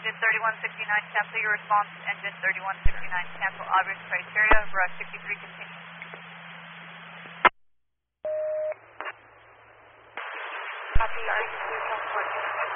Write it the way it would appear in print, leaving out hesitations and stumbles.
Engine 3169, cancel your response. Engine 3169, cancel obvious criteria. Rush 63, continue. Copy, RG3 transport.